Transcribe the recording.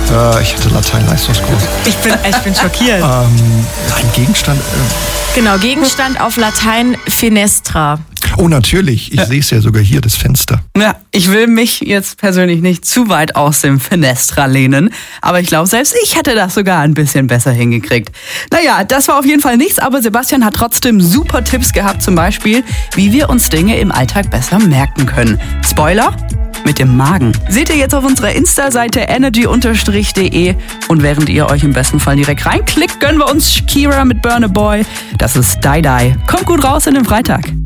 Ich hatte Latein-Leistungskurs. Ich bin schockiert. Ein Gegenstand. Genau, Gegenstand auf Latein Fenestra. Oh, natürlich. Ich sehe es ja sogar hier, das Fenster. Ja, ich will mich jetzt persönlich nicht zu weit aus dem Fenestra lehnen, aber ich glaube, selbst ich hätte das sogar ein bisschen besser hingekriegt. Naja, das war auf jeden Fall nichts, aber Sebastian hat trotzdem super Tipps gehabt, zum Beispiel, wie wir uns Dinge im Alltag besser merken können. Spoiler? Mit dem Magen. Seht ihr jetzt auf unserer Insta-Seite energy_de und während ihr euch im besten Fall direkt reinklickt, gönnen wir uns Shakira mit Burna Boy. Das ist Die Die. Kommt gut raus in den Freitag.